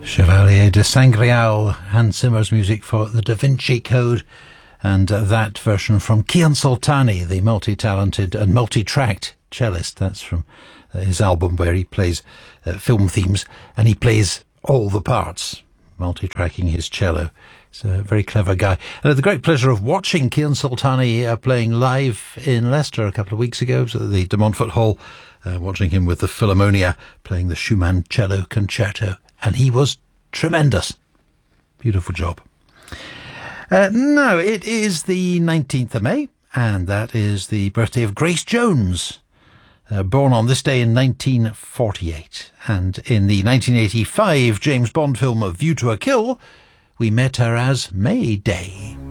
Chevalier de Sangreal, Hans Zimmer's music for the Da Vinci Code, and that version from Kian Soltani, the multi-talented and multi-tracked cellist. That's from his album where he plays film themes, and he plays all the parts, multi-tracking his cello. He's a very clever guy. And I had the great pleasure of watching Kian Soltani playing live in Leicester a couple of weeks ago, so at the De Montfort Hall, watching him with the Philharmonia playing the Schumann Cello Concerto. And he was tremendous. Beautiful job. Now, it is the 19th of May, and that is the birthday of Grace Jones, born on this day in 1948. And in the 1985 James Bond film View to a Kill, we met her as May Day.